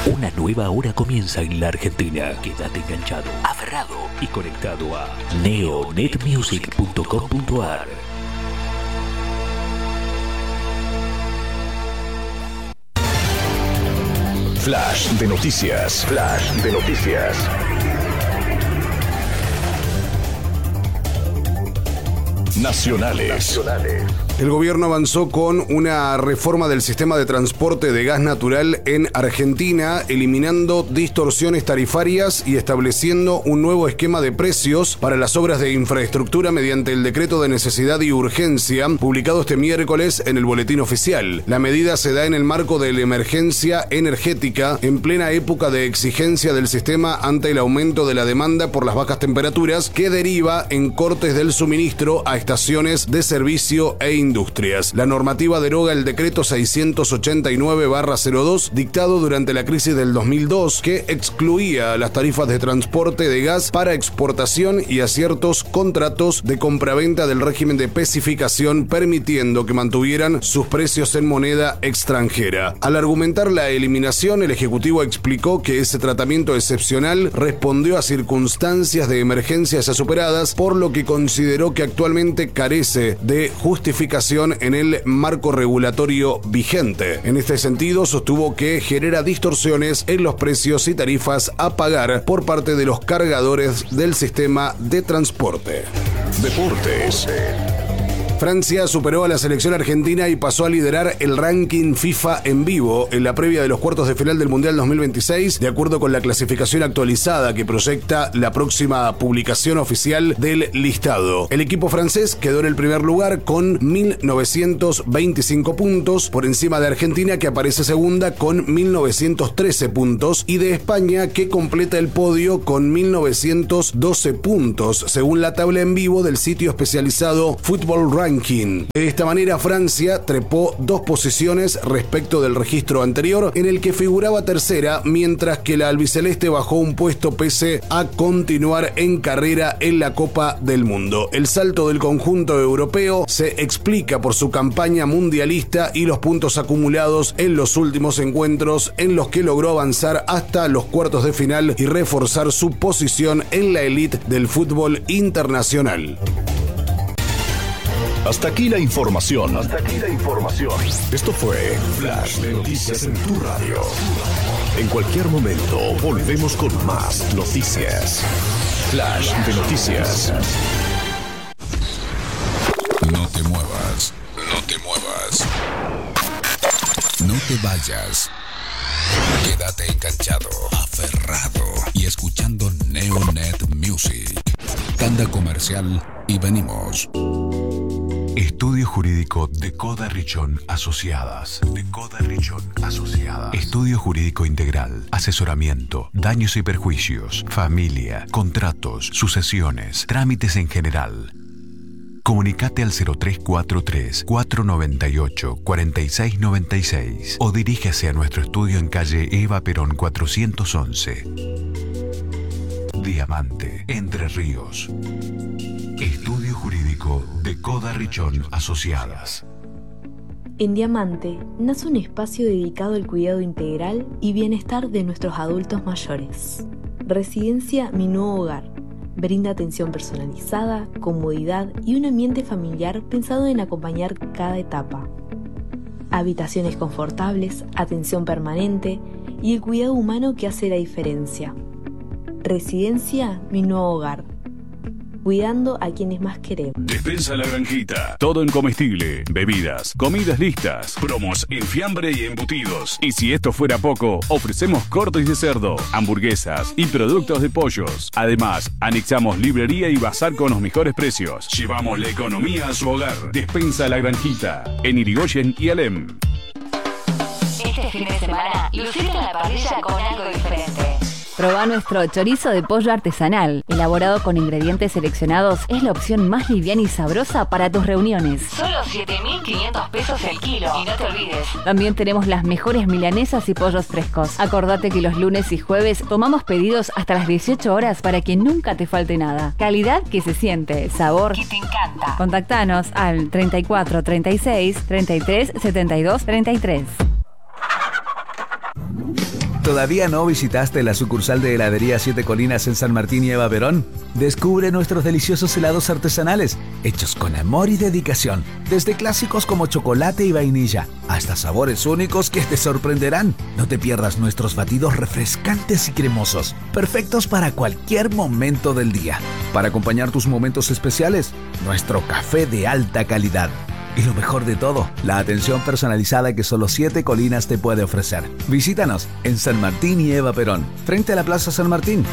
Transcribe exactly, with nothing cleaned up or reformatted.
Una nueva hora comienza en la Argentina. Quédate enganchado, aferrado y conectado a neo net music punto com punto a r. Flash de noticias. Flash de noticias. Nacionales. Nacionales. El gobierno avanzó con una reforma del sistema de transporte de gas natural en Argentina, eliminando distorsiones tarifarias y estableciendo un nuevo esquema de precios para las obras de infraestructura mediante el decreto de necesidad y urgencia, publicado este miércoles en el Boletín Oficial. La medida se da en el marco de la emergencia energética, en plena época de exigencia del sistema ante el aumento de la demanda por las bajas temperaturas, que deriva en cortes del suministro a estaciones de servicio e industrias. La normativa deroga el decreto seiscientos ochenta y nueve barra cero dos dictado durante la crisis del dos mil dos, que excluía las tarifas de transporte de gas para exportación y a ciertos contratos de compraventa del régimen de especificación, permitiendo que mantuvieran sus precios en moneda extranjera. Al argumentar la eliminación, el Ejecutivo explicó que ese tratamiento excepcional respondió a circunstancias de emergencia ya superadas, por lo que consideró que actualmente carece de justificación en el marco regulatorio vigente. En este sentido, sostuvo que genera distorsiones en los precios y tarifas a pagar por parte de los cargadores del sistema de transporte. Deportes. Francia superó a la selección argentina y pasó a liderar el ranking FIFA en vivo en la previa de los cuartos de final del Mundial dos mil veintiséis, de acuerdo con la clasificación actualizada que proyecta la próxima publicación oficial del listado. El equipo francés quedó en el primer lugar con mil novecientos veinticinco puntos, por encima de Argentina, que aparece segunda con mil novecientos trece puntos, y de España, que completa el podio con mil novecientos doce puntos, según la tabla en vivo del sitio especializado Football Ranking. De esta manera, Francia trepó dos posiciones respecto del registro anterior, en el que figuraba tercera, mientras que la albiceleste bajó un puesto pese a continuar en carrera en la Copa del Mundo. El salto del conjunto europeo se explica por su campaña mundialista y los puntos acumulados en los últimos encuentros, en los que logró avanzar hasta los cuartos de final y reforzar su posición en la élite del fútbol internacional. Hasta aquí la información. Hasta aquí la información. Esto fue Flash de Noticias en tu radio. En cualquier momento volvemos con más noticias. Flash de Noticias. No te muevas. No te muevas. No te vayas. Quédate enganchado, aferrado y escuchando Neonet Music. Tanda comercial y venimos. Estudio Jurídico de Coda Richón Asociadas. De Coda Richón Asociadas. Estudio Jurídico Integral. Asesoramiento, daños y perjuicios, familia, contratos, sucesiones, trámites en general. Comunicate al cero tres cuatro tres, cuatro nueve ocho, cuatro seis nueve seis o dirígese a nuestro estudio en calle Eva Perón cuatrocientos once. Diamante, Entre Ríos. Estudio Jurídico de Coda Richón Asociadas. En Diamante nace un espacio dedicado al cuidado integral y bienestar de nuestros adultos mayores. Residencia Mi Nuevo Hogar. Brinda atención personalizada, comodidad y un ambiente familiar pensado en acompañar cada etapa. Habitaciones confortables, atención permanente y el cuidado humano que hace la diferencia. Residencia Mi Nuevo Hogar. Cuidando a quienes más queremos. Despensa La Granjita. Todo en comestible, bebidas, comidas listas, promos en fiambre y embutidos. Y si esto fuera poco, ofrecemos cortes de cerdo, hamburguesas y productos de pollos. Además, anexamos librería y bazar con los mejores precios. Llevamos la economía a su hogar. Despensa La Granjita. En Irigoyen y Alem. Este fin de semana, lucir en la parrilla con algo diferente. Probá nuestro chorizo de pollo artesanal. Elaborado con ingredientes seleccionados, es la opción más liviana y sabrosa para tus reuniones. Solo siete mil quinientos pesos el kilo. Y no te olvides. También tenemos las mejores milanesas y pollos frescos. Acordate que los lunes y jueves tomamos pedidos hasta las dieciocho horas para que nunca te falte nada. Calidad que se siente, sabor que te encanta. Contactanos al treinta y cuatro, treinta y seis, treinta y tres, setenta y dos, treinta y tres. ¿Todavía no visitaste la sucursal de heladería Siete Colinas en San Martín y Eva Perón? Descubre nuestros deliciosos helados artesanales, hechos con amor y dedicación, desde clásicos como chocolate y vainilla, hasta sabores únicos que te sorprenderán. No te pierdas nuestros batidos refrescantes y cremosos, perfectos para cualquier momento del día. Para acompañar tus momentos especiales, nuestro café de alta calidad. Y lo mejor de todo, la atención personalizada que solo Siete Colinas te puede ofrecer. Visítanos en San Martín y Eva Perón, frente a la Plaza San Martín.